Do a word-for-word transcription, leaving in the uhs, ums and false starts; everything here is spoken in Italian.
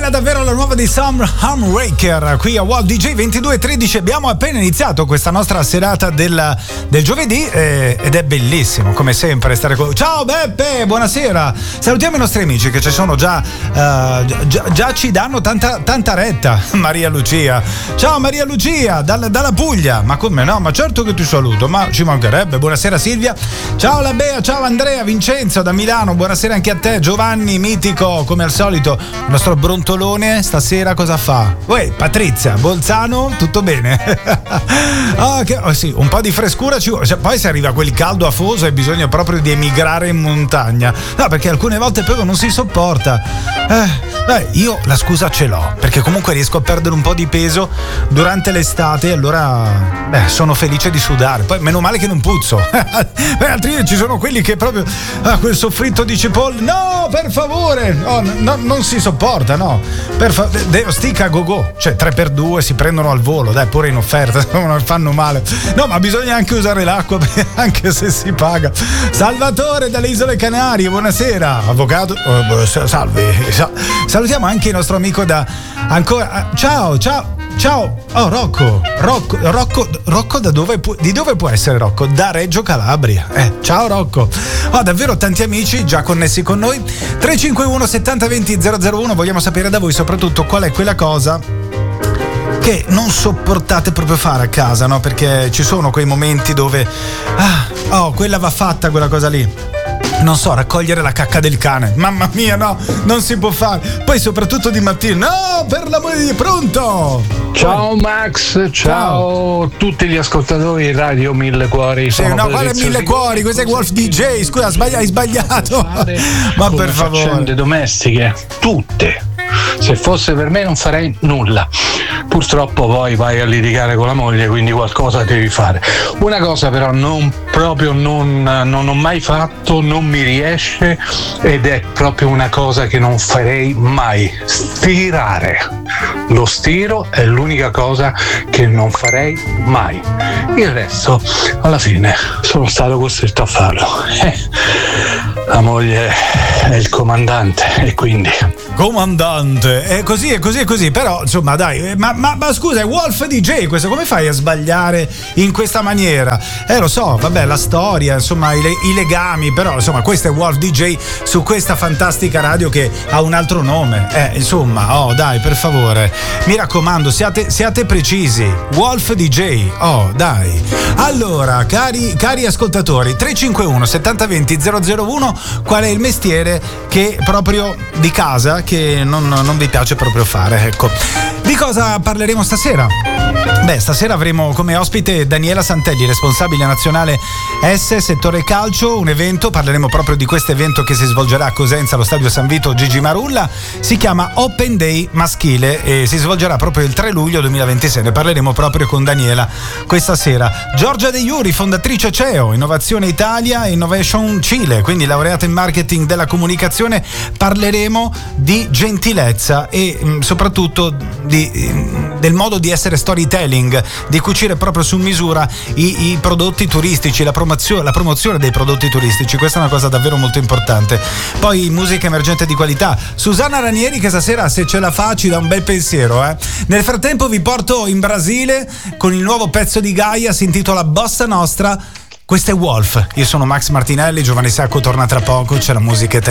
Era davvero la nuova di Sam Hamraker qui a World D J ventidue e tredici. Abbiamo appena iniziato questa nostra serata del, del giovedì eh, ed è bellissimo come sempre stare con... Ciao Beppe, buonasera. Salutiamo i nostri amici che ci sono già, uh, già, già ci danno tanta, tanta retta. Maria Lucia, ciao Maria Lucia dal, dalla Puglia. Ma come no? Ma certo che ti saluto, ma ci mancherebbe. Buonasera Silvia, ciao la Bea, ciao Andrea, Vincenzo da Milano, buonasera anche a te. Giovanni Mitico, come al solito, il nostro brontolone stasera cosa fa? Uè, Patrizia Bolzano, tutto bene? Ah, che, oh sì, un po' di frescura ci vuole, cioè, poi se arriva quel caldo afoso e bisogna proprio di emigrare in montagna. No, perché alcune volte proprio non si sopporta. Eh, beh, io la scusa ce l'ho, perché comunque riesco a perdere un po' di peso durante l'estate, allora beh, sono felice di sudare. Poi meno male che non puzzo. Beh, altrimenti ci sono quelli che proprio ah, quel soffritto di cipolle. No, per favore, no, no, non si sopporta, no. Per fa- de- stick a go go, cioè tre per due si prendono al volo, dai, pure in offerta, non fanno male. No, ma bisogna anche usare l'acqua anche se si paga. Salvatore dalle Isole Canarie, buonasera. Avvocato, oh, buonasera, salve. Salutiamo anche il nostro amico da ancora. Ciao, ciao. Ciao, oh Rocco, Rocco, Rocco, Rocco da dove pu- di dove può essere Rocco? Da Reggio Calabria. Eh, ciao Rocco. Ho oh, davvero tanti amici già connessi con noi. tre cinque uno settanta venti zero zero uno, vogliamo sapere da voi soprattutto qual è quella cosa che non sopportate proprio fare a casa, no? Perché ci sono quei momenti dove ah, oh, quella va fatta quella cosa lì. Non so, raccogliere la cacca del cane. Mamma mia, no, non si può fare. Poi soprattutto di mattina. No, per l'amore di Dio, pronto? Ciao Max, ciao, ciao a tutti gli ascoltatori di Radio Mille Cuori. Sì, no, quale Mille Cuori? Questo è Wolf D J. Scusa, sbagli- hai sbagliato. Ma per favore. Faccende domestiche, tutte. Se fosse per me non farei nulla. Purtroppo poi vai a litigare con la moglie, quindi qualcosa devi fare. Una cosa però non proprio non, non ho mai fatto, non mi riesce ed è proprio una cosa che non farei mai: stirare. Lo stiro è l'unica cosa che non farei mai. Il resto alla fine sono stato costretto a farlo. Eh, la moglie è il comandante e quindi comandante, è così, è così, è così. Però insomma dai, ma, ma, ma scusa, è Wolf D J questo, come fai a sbagliare in questa maniera? Eh lo so, vabbè, la storia, insomma i, i legami, però insomma questo è Wolf D J su questa fantastica radio che ha un altro nome. Eh insomma, oh dai, per favore, mi raccomando, siate, siate precisi. Wolf D J, oh dai. Allora, cari, cari ascoltatori, tre cinque uno settanta venti zero zero uno, qual è il mestiere che proprio di casa che non, non vi piace proprio fare, ecco. Di cosa parleremo stasera? Beh, stasera avremo come ospite Daniela Santelli, responsabile nazionale S settore calcio, un evento, parleremo proprio di questo evento che si svolgerà a Cosenza allo stadio San Vito Gigi Marulla, si chiama Open Day maschile e si svolgerà proprio il tre luglio duemilaventisei, ne parleremo proprio con Daniela questa sera. Giorgia De Iuri, fondatrice C E O, Innovazione Italia e Innovation Cile, quindi laureata in marketing della comunicazione, parleremo di gentilezza e mh, soprattutto di, mh, del modo di essere storytelling, di cucire proprio su misura i, i prodotti turistici, la promozione, la promozione dei prodotti turistici. Questa è una cosa davvero molto importante. Poi musica emergente di qualità. Susanna Ranieri che stasera, se ce la fa, ci dà un bel pensiero, eh. Nel frattempo vi porto in Brasile con il nuovo pezzo di Gaia, si intitola Bossa Nostra. Questo è Wolf. Io sono Max Martinelli, Giovanni Sacco torna tra poco, c'è la musica italiana.